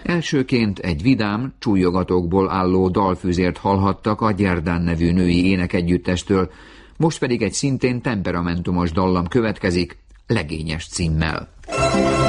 Elsőként egy vidám, csúlyogatókból álló dalfüzért hallhattak a Gyerdán nevű női énekegyüttestől, most pedig egy szintén temperamentumos dallam következik, Legényes címmel.